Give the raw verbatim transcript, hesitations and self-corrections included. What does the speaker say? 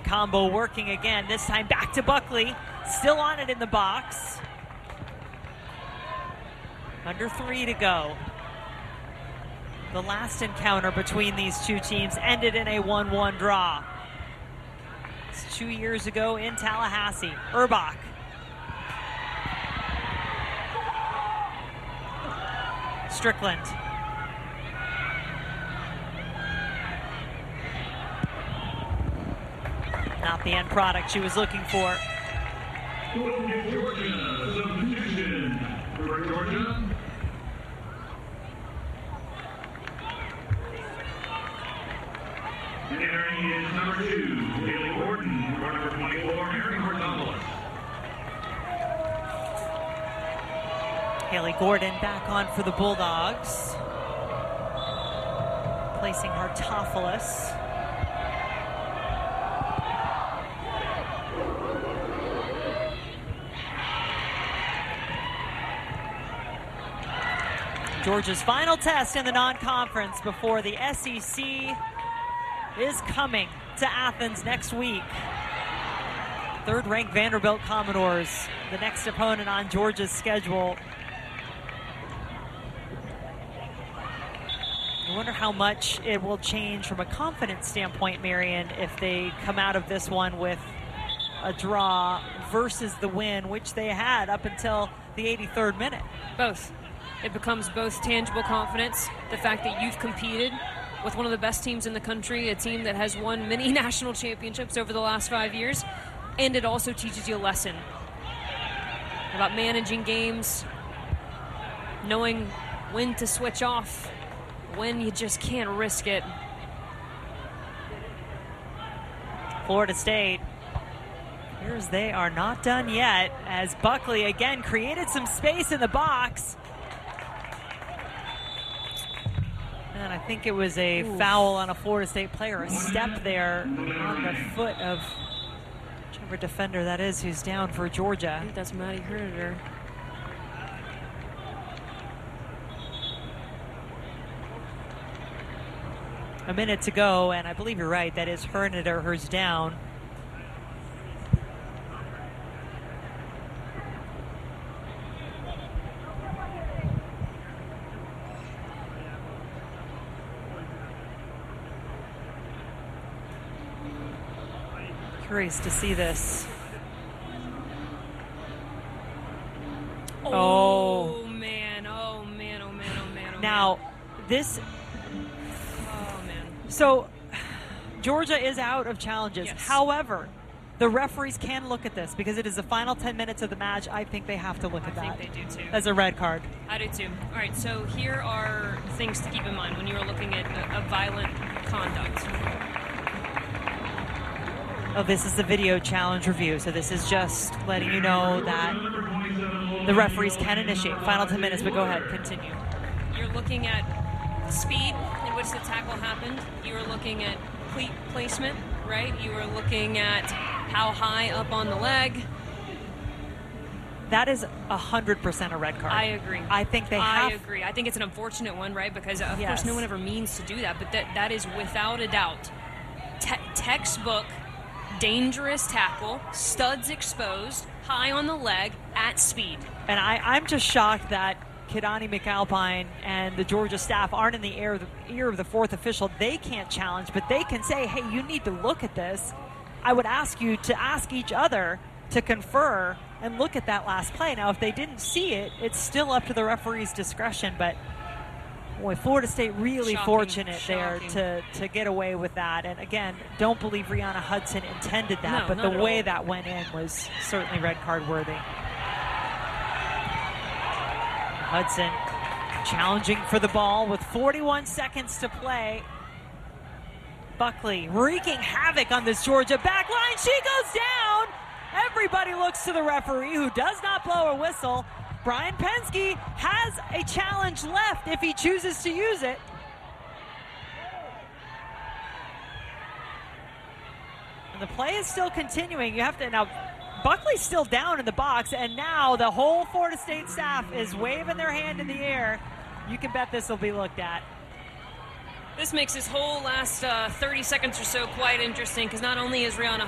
combo working again. This time back to Buckley. Still on it in the box. Under three to go. The last encounter between these two teams ended in a one one draw. It's two years ago in Tallahassee. Urbach. Strickland. Not the end product she was looking for. Georgia, substitution for Georgia. And entering is number two, Haley Gordon, for number twenty-four, Mary Hortopolis. Haley Gordon back on for the Bulldogs. Placing Hortopolis. Georgia's final test in the non-conference before the S E C is coming to Athens next week. Third-ranked Vanderbilt Commodores, the next opponent on Georgia's schedule. I wonder how much it will change from a confidence standpoint, Marion, if they come out of this one with a draw versus the win, which they had up until the eighty-third minute. Both. It becomes both tangible confidence, the fact that you've competed with one of the best teams in the country, a team that has won many national championships over the last five years, and it also teaches you a lesson about managing games, knowing when to switch off, when you just can't risk it. Florida State, here's they are not done yet, as Buckley again created some space in the box. And I think it was a Ooh. foul on a Florida State player, a step there on the foot of whichever defender that is who's down for Georgia. I think that's Maddie Herder. A minute to go, and I believe you're right, that is Herder who's down. Curious to see this. Oh, oh man, oh man, oh man, oh man, oh now, man. this, oh man. So, Georgia is out of challenges. Yes. However, the referees can look at this because it is the final ten minutes of the match. I think they have to look at I that. I think they do too. As a red card. I do too. All right, so here are things to keep in mind when you are looking at a, a violent conduct. Oh, this is the video challenge review, so this is just letting you know that the referees can initiate. Final ten minutes, but go ahead, continue. You're looking at the speed in which the tackle happened. You are looking at cleat placement, right? You are looking at how high up on the leg. That is one hundred percent a red card. I agree. I think they have... I agree. I think it's an unfortunate one, right? Because, of yes. course, no one ever means to do that, but that, that is without a doubt te- textbook dangerous tackle, studs exposed, high on the leg, at speed. And I, I'm just shocked that Kidani McAlpine and the Georgia staff aren't in the ear of the, ear of the fourth official. They can't challenge, but they can say, hey, you need to look at this. I would ask you to ask each other to confer and look at that last play. Now, if they didn't see it, it's still up to the referee's discretion, but boy, Florida State really Shocking. fortunate Shocking. there to, to get away with that. And again, don't believe Rihanna Hudson intended that, No, but the not at way all. that went in was certainly red card worthy. Hudson challenging for the ball with forty-one seconds to play. Buckley wreaking havoc on this Georgia back line. She goes down. Everybody looks to the referee, who does not blow a whistle. Brian Penske has a challenge left if he chooses to use it. And the play is still continuing. You have to now. Buckley's still down in the box, and now the whole Florida State staff is waving their hand in the air. You can bet this will be looked at. This makes this whole last uh, thirty seconds or so quite interesting, because not only is Rihanna